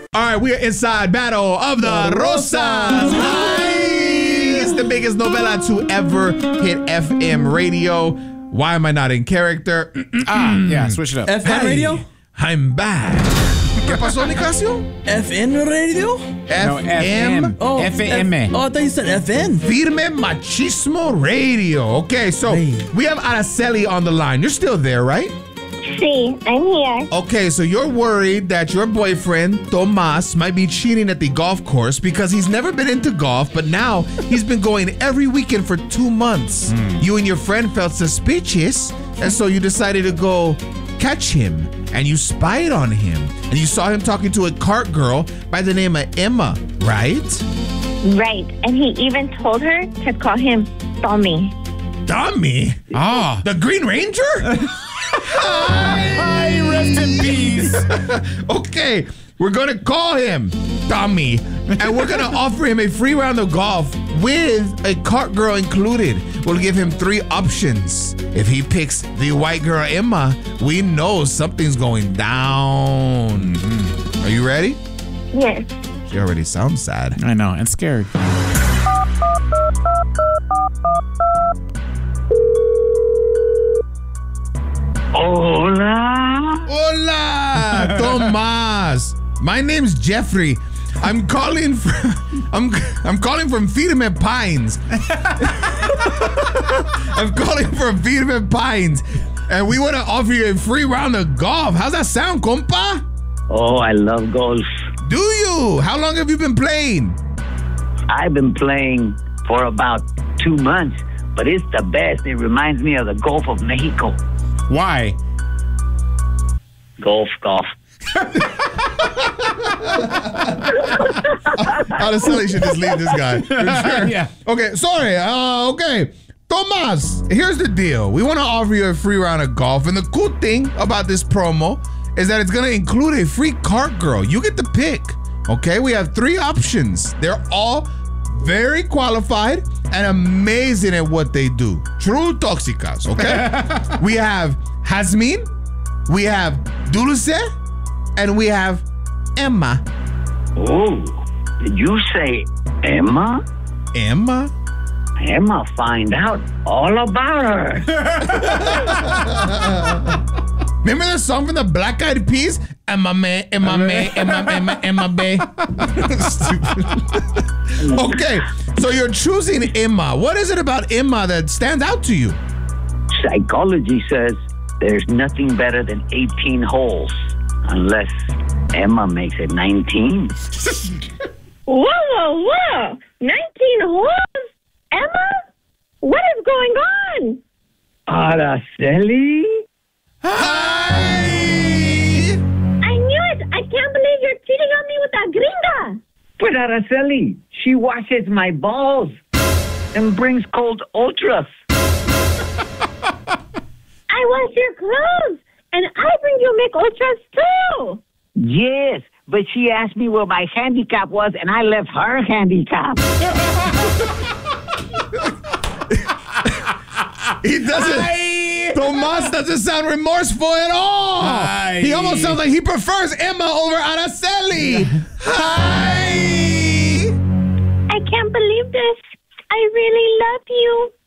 All right, we are inside Battle of the Rosas. Hi! It's the biggest novela to ever hit FM radio. Why am I not in character? Yeah, switch it up. FM radio? I'm back. ¿Qué pasó, Nicasio? FN radio? FM. Oh, FM. I thought you said FN. Firme Machismo Radio. Okay, so we have Araceli on the line. You're still there, right? Sí, I'm here. Okay, so you're worried that your boyfriend, Tomas, might be cheating at the golf course because he's never been into golf, but now he's been going every weekend for 2 months. You and your friend felt suspicious, and so you decided to go catch him, and you spied on him, and you saw him talking to a cart girl by the name of Emma, right? Right, and he even told her to call him Tommy. Tommy? Ah. The Green Ranger? Hi, rest in peace. Okay, we're gonna call him Tommy, and we're gonna offer him a free round of golf with a cart girl included. We'll give him 3 options. If he picks the white girl Emma, we know something's going down. Are you ready? Yes. She already sounds sad. I know, and scared. Hola. Hola, Tomas. My name's Jeffrey. I'm calling from I'm calling from Firme Pines. I'm calling from Firme Pines, and we want to offer you a free round of golf. How's that sound, compa? Oh, I love golf. Do you? How long have you been playing? I've been playing for about 2 months, but it's the best. It reminds me of the Gulf of Mexico. Why? Golf. Araceli should just leave this guy. For sure. Yeah. Okay, sorry. Okay. Tomas, here's the deal. We want to offer you a free round of golf, and the cool thing about this promo is that it's going to include a free cart girl. You get to pick. Okay, we have 3 options. They're all very qualified and amazing at what they do. True toxicas, okay? We have Jasmine, we have Dulce, and we have Emma. Oh, did you say Emma? Emma? Emma, find out all about her. Remember the song from the Black Eyed Peas? Emma May, Emma May, Emma Bay. Stupid. Okay, so you're choosing Emma. What is it about Emma that stands out to you? Psychology says there's nothing better than 18 holes, unless Emma makes it 19. Whoa. 19 holes? Emma? What is going on? Araceli? Hi! I knew it. I can't believe you're cheating on me with that gringa. But Araceli, she washes my balls and brings cold ultras. I wash your clothes, and I bring you make ultras too. Yes, but she asked me where my handicap was, and I left her handicap. He doesn't. Tomas doesn't sound remorseful at all. Hi. He almost sounds like he prefers Emma over Araceli. Hi. I can't believe this. I really love you.